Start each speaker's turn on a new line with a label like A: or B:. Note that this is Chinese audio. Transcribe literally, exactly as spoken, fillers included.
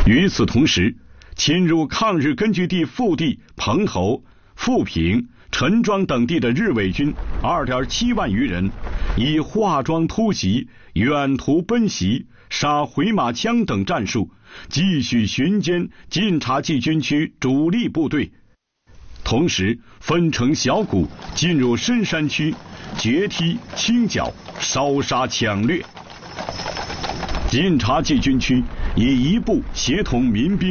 A: 与此同时，侵入抗日根据地腹地彭侯、富平、陈庄等地的日伪军 二点七万余人，以化妆突袭、远途奔袭、杀回马枪等战术，继续巡歼晋察冀军区主力部队，同时分成小股进入深山区，决踢清剿，烧杀抢掠。晋察冀军区以一部协同民兵